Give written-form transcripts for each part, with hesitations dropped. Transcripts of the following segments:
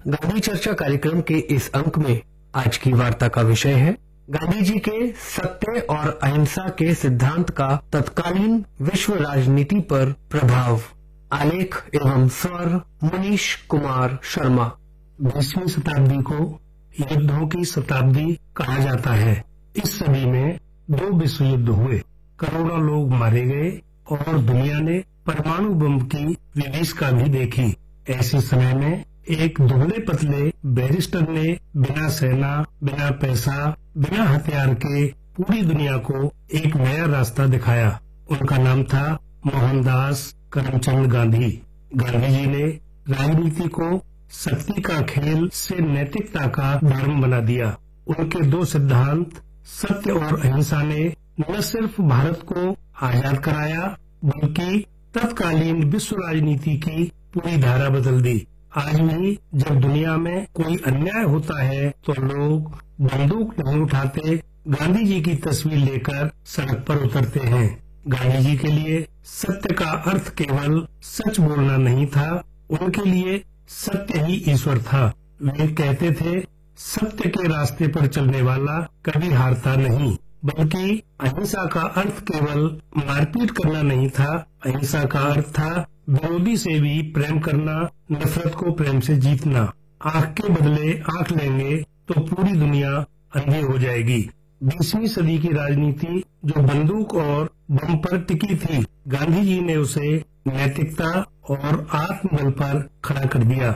गांधी चर्चा कार्यक्रम के इस अंक में आज की वार्ता का विषय है गांधी जी के सत्य और अहिंसा के सिद्धांत का तत्कालीन विश्व राजनीति पर प्रभाव। आलेख एवं स्वर मनीष कुमार शर्मा। 20वीं शताब्दी को युद्धों की शताब्दी कहा जाता है। इस सदी में 2 विश्व युद्ध हुए, करोड़ों लोग मारे गए और दुनिया ने परमाणु बम की विभीषिका भी देखी। ऐसे समय में एक दुबले पतले बैरिस्टर ने बिना सेना, बिना पैसा, बिना हथियार के पूरी दुनिया को एक नया रास्ता दिखाया। उनका नाम था मोहनदास करमचंद गांधी। गांधी जी ने राजनीति को शक्ति का खेल से नैतिकता का धर्म बना दिया। उनके 2 सिद्धांत सत्य और अहिंसा ने न सिर्फ भारत को आजाद कराया बल्कि तत्कालीन विश्व राजनीति की पूरी धारा बदल दी। आज भी जब दुनिया में कोई अन्याय होता है तो लोग बंदूक नहीं उठाते, गांधी जी की तस्वीर लेकर सड़क पर उतरते हैं। गांधी जी के लिए सत्य का अर्थ केवल सच बोलना नहीं था, उनके लिए सत्य ही ईश्वर था। वे कहते थे सत्य के रास्ते पर चलने वाला कभी हारता नहीं, बल्कि अहिंसा का अर्थ केवल मारपीट करना नहीं था। अहिंसा का अर्थ था विरोधी से भी प्रेम करना, नफरत को प्रेम से जीतना। आंख के बदले आंख लेंगे तो पूरी दुनिया अंधी हो जाएगी। 20वीं सदी की राजनीति जो बंदूक और बम पर टिकी थी, गांधी जी ने उसे नैतिकता और आत्मबल पर खड़ा कर दिया।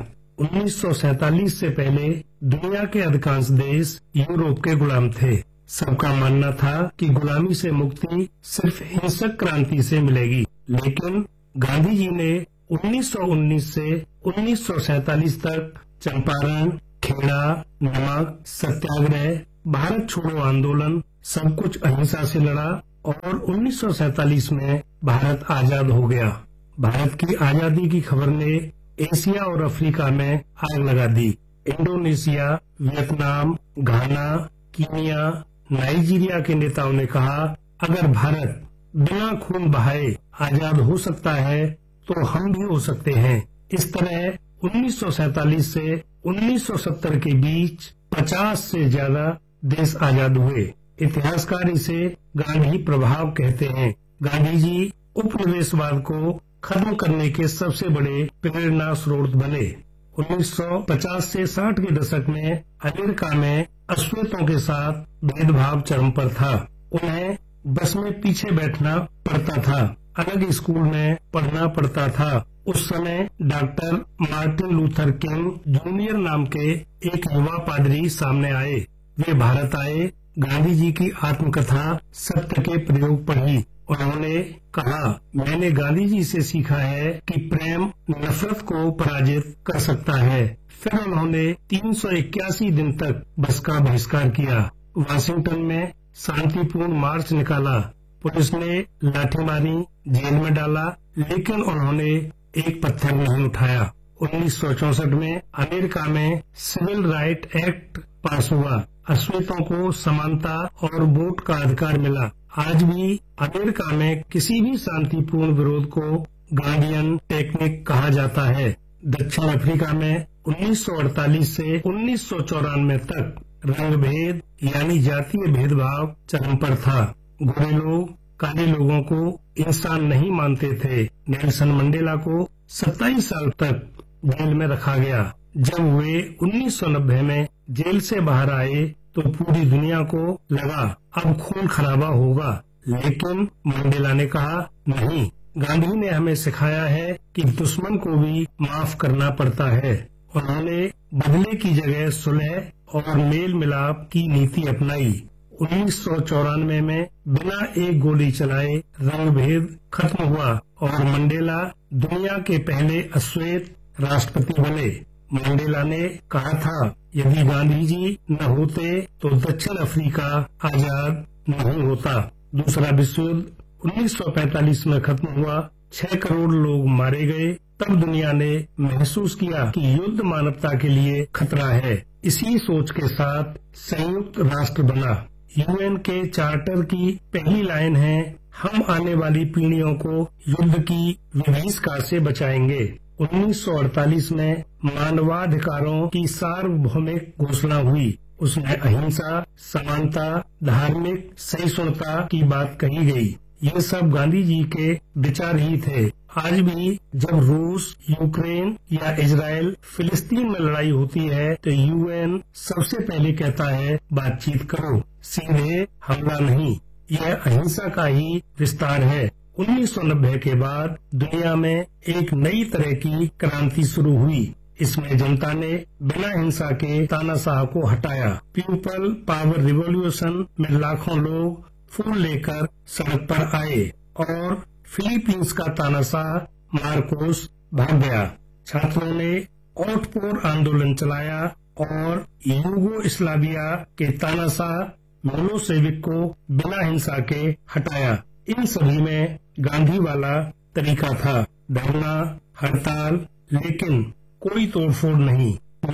1947 से पहले दुनिया के अधिकांश देश यूरोप के गुलाम थे। सबका मानना था कि गुलामी से मुक्ति सिर्फ हिंसक क्रांति से मिलेगी, लेकिन गांधी जी ने 1919 से 1947 तक चंपारण, खेड़ा, नमक सत्याग्रह, भारत छोड़ो आंदोलन सब कुछ अहिंसा से लड़ा और 1947 में भारत आजाद हो गया। भारत की आजादी की खबर ने एशिया और अफ्रीका में आग लगा दी। इंडोनेशिया, वियतनाम, घाना, कीनिया, नाइजीरिया के नेताओं ने कहा अगर भारत बिना खून बहाए आजाद हो सकता है तो हम भी हो सकते हैं। इस तरह 1947 से 1970 के बीच 50 से ज्यादा देश आजाद हुए। इतिहासकार इसे गांधी प्रभाव कहते हैं। गांधी जी उपनिवेशवाद को खत्म करने के सबसे बड़े प्रेरणा स्रोत बने। 1950 से 60 के दशक में अमेरिका में अश्वेतों के साथ भेदभाव चरम पर था। उन्हें बस में पीछे बैठना पड़ता था, अलग स्कूल में पढ़ना पड़ता था। उस समय doctor Martin Luther king junior नाम के एक युवा पादरी सामने आए। वे भारत आए, गांधी जी की आत्मकथा सत्य के प्रयोग पढ़ी। उन्होंने कहा मैंने गांधी जी से सीखा है कि प्रेम नफरत को पराजित कर सकता है। फिर उन्होंने 381 दिन तक बस का बहिष्कार किया। वाशिंगटन में शांतिपूर्ण मार्च निकाला। पुलिस ने लाठी मारी, जेल में डाला, लेकिन उन्होंने एक पत्थर नहीं उठाया। 1964 में अमेरिका में सिविल राइट एक्ट पास हुआ। अश्वेतों को समानता और वोट का अधिकार मिला। आज भी अमेरिका में किसी भी शांतिपूर्ण विरोध को गांधीयन टेक्निक कहा जाता है। दक्षिण अफ्रीका में 1948 से 1994 तक रंग भेद यानी जातीय भेदभाव चरम पर था। गोरे लोग काले लोगों को इंसान नहीं मानते थे। नेल्सन मंडेला को 27 साल तक जेल में रखा गया। जब वे 1990 में जेल से बाहर आए तो पूरी दुनिया को लगा अब खून खराबा होगा, लेकिन मंडेला ने कहा नहीं, गांधी ने हमें सिखाया है कि दुश्मन को भी माफ करना पड़ता है। उन्होंने बदले की जगह सुलह और मेल मिलाप की नीति अपनाई। 1994 में बिना एक गोली चलाए रंग भेद खत्म हुआ और मंडेला दुनिया के पहले अश्वेत राष्ट्रपति बने। मंडेला ने कहा था यदि गांधी जी न होते तो दक्षिण अफ्रीका आजाद नहीं होता। दूसरा विश्व युद्ध 1945 में खत्म हुआ। 6 करोड़ लोग मारे गए। तब दुनिया ने महसूस किया कि युद्ध मानवता के लिए खतरा है। इसी सोच के साथ संयुक्त राष्ट्र बना। यूएन के चार्टर की पहली लाइन है हम आने वाली पीढ़ियों को युद्ध की विभीषिका से बचाएंगे। 1948 में मानवाधिकारों की सार्वभौमिक घोषणा हुई। उसमें अहिंसा, समानता, धार्मिक सहिष्णुता की बात कही गई। ये सब गांधी जी के विचार ही थे। आज भी जब रूस, यूक्रेन या इजराइल, फिलिस्तीन में लड़ाई होती है तो यूएन सबसे पहले कहता है बातचीत करो, सीधे हमला नहीं। यह अहिंसा का ही विस्तार है। 1990 के बाद दुनिया में एक नई तरह की क्रांति शुरू हुई। इसमें जनता ने बिना हिंसा के तानाशाह को हटाया। पीपल पावर रिवॉल्यूशन में लाखों लोग फूल लेकर सड़क पर आए और फिलीपींस का तानाशाह मार्कोस भाग गया। छात्रों ने ओटपोर आंदोलन चलाया और यूगोस्लाविया के तानाशाह मिलोसेविक को बिना हिंसा के हटाया। इन सभी में गांधी वाला तरीका था, धरना, हड़ताल, लेकिन कोई तोड़फोड़ नहीं।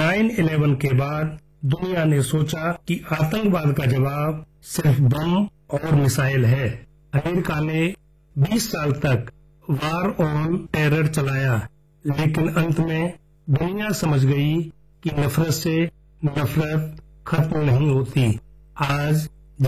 9/11 के बाद दुनिया ने सोचा कि आतंकवाद का जवाब सिर्फ बम और मिसाइल है। अमेरिका ने 20 साल तक वार ऑन टेरर चलाया, लेकिन अंत में दुनिया समझ गई कि नफरत से नफरत खत्म नहीं होती। आज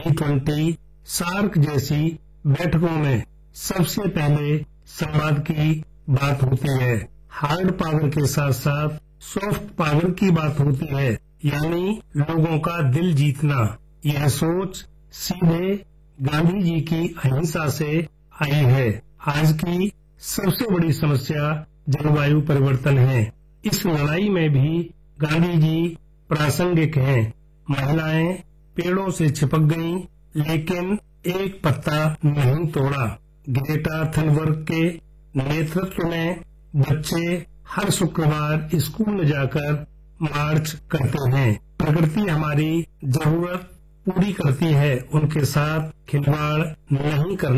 G20, सार्क जैसी बैठकों में सबसे पहले संवाद की बात होती है। हार्ड पावर के साथ साथ सॉफ्ट पावर की बात होती है, यानी लोगों का दिल जीतना। यह सोच सीधे गांधी जी की अहिंसा से आई है। आज की सबसे बड़ी समस्या जलवायु परिवर्तन है। इस लड़ाई में भी गांधी जी प्रासंगिक हैं। महिलाएं पेड़ों से चिपक गईं, लेकिन एक पत्ता नहीं तोड़ा। ग्रेटा थनबर्ग के नेतृत्व में बच्चे हर शुक्रवार स्कूल में जाकर मार्च करते हैं। प्रकृति हमारी जरूरत पूरी करती है, उनके साथ खिलवाड़ नहीं करना।